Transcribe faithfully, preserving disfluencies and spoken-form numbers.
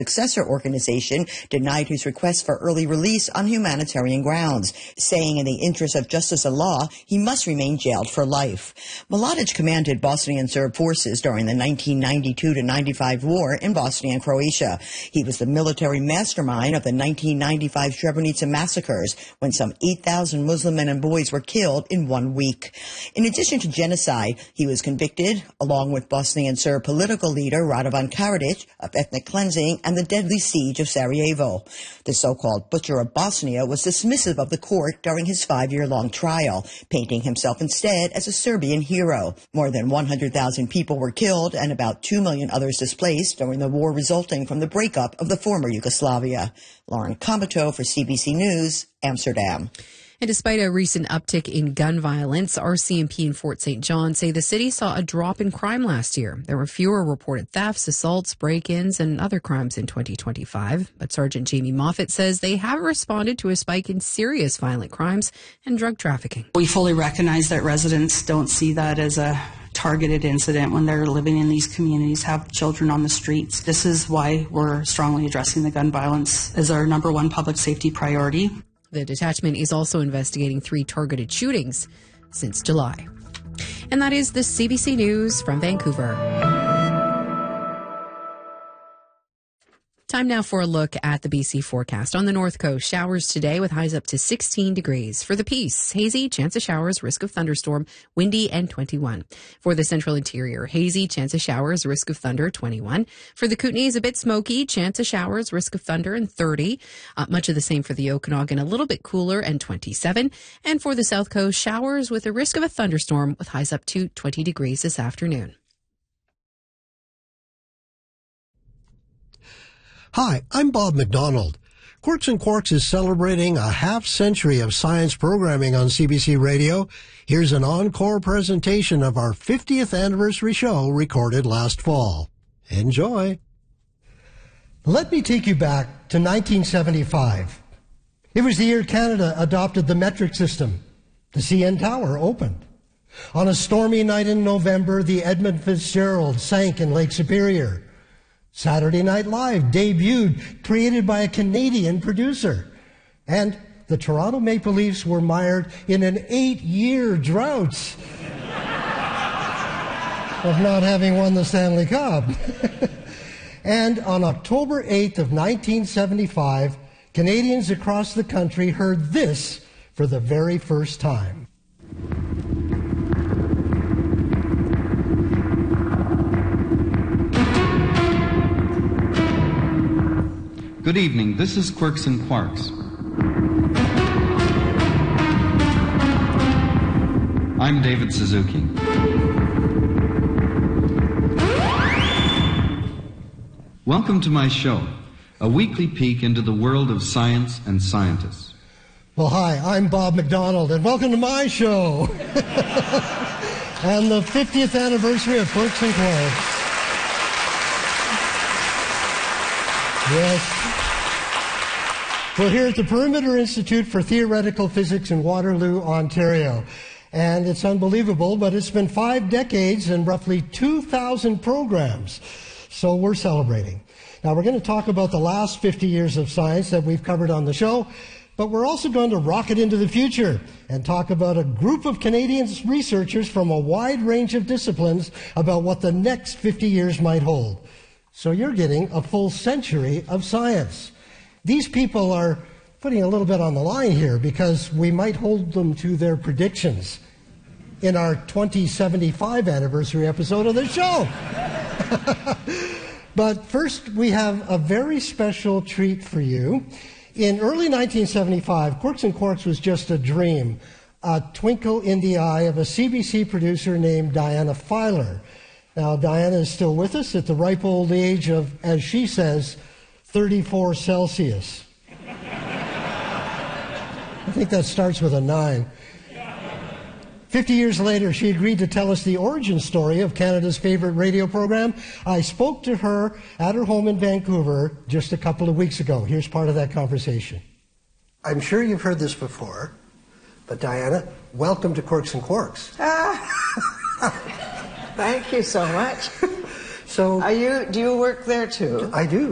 successor organization denied his request for early release on humanitarian grounds, saying in the interest of justice and law, he must remain jailed for life. Mladic commanded Bosnian Serb forces during the nineteen ninety-two to ninety-five war in Bosnia and Croatia. He was the military mastermind of the nineteen ninety-five Srebrenica massacres, when some eight thousand Muslim men and boys were killed in one week. In addition to genocide, he was convicted, along with Bosnian Serb political leader Radovan Karadzic, of ethnic cleansing and the deadly siege of Sarajevo. The so-called Butcher of Bosnia was dismissive of the court during his five-year-long trial, painting himself instead as a Serbian hero. More than one hundred thousand people were killed and about two million others displaced during the war resulting from the breakup of the former Yugoslavia. Lauren Comato for C B C News, Amsterdam. And despite a recent uptick in gun violence, R C M P in Fort Saint John say the city saw a drop in crime last year. There were fewer reported thefts, assaults, break-ins, and other crimes in twenty twenty-five. But Sergeant Jamie Moffat says they have responded to a spike in serious violent crimes and drug trafficking. We fully recognize that residents don't see that as a targeted incident when they're living in these communities, have children on the streets. This is why we're strongly addressing the gun violence as our number one public safety priority. The detachment is also investigating three targeted shootings since July. And that is the C B C News from Vancouver. Time now for a look at the B C forecast. On the north coast, showers today with highs up to sixteen degrees. For the Peace, hazy, chance of showers, risk of thunderstorm, windy, and twenty-one. For the central interior, hazy, chance of showers, risk of thunder, twenty-one. For the Kootenays, a bit smoky, chance of showers, risk of thunder, and thirty. Uh, much of the same for the Okanagan, a little bit cooler, and twenty-seven. And for the south coast, showers with a risk of a thunderstorm with highs up to twenty degrees this afternoon. Hi, I'm Bob McDonald. Quirks and Quarks is celebrating a half century of science programming on C B C Radio. Here's an encore presentation of our fiftieth anniversary show recorded last fall. Enjoy. Let me take you back to nineteen seventy-five. It was the year Canada adopted the metric system. The C N Tower opened. On a stormy night in November, the Edmund Fitzgerald sank in Lake Superior. Saturday Night Live debuted, created by a Canadian producer. And the Toronto Maple Leafs were mired in an eight-year drought of not having won the Stanley Cup. And on October eighth of nineteen seventy-five, Canadians across the country heard this for the very first time. Good evening, this is Quirks and Quarks. I'm David Suzuki. Welcome to my show, a weekly peek into the world of science and scientists. Well, hi, I'm Bob McDonald, and welcome to my show. And the fiftieth anniversary of Quirks and Quarks. Yes. We're here at the Perimeter Institute for Theoretical Physics in Waterloo, Ontario. And it's unbelievable, but it's been five decades and roughly two thousand programs. So we're celebrating. Now, we're going to talk about the last fifty years of science that we've covered on the show, but we're also going to rocket into the future and talk about a group of Canadian researchers from a wide range of disciplines about what the next fifty years might hold. So you're getting a full century of science. These people are putting a little bit on the line here because we might hold them to their predictions in our twenty seventy-five anniversary episode of the show. But first, we have a very special treat for you. In early nineteen seventy-five, Quirks and Quarks was just a dream, a twinkle in the eye of a C B C producer named Diana Filer. Now, Diana is still with us at the ripe old age of, as she says, thirty-four Celsius. I think that starts with a nine. Fifty years later, she agreed to tell us the origin story of Canada's favorite radio program. I spoke to her at her home in Vancouver just a couple of weeks ago. Here's part of that conversation. I'm sure you've heard this before, but Diana, welcome to Quirks and Quarks. Thank you so much. So, Are you? Do you work there too? I do.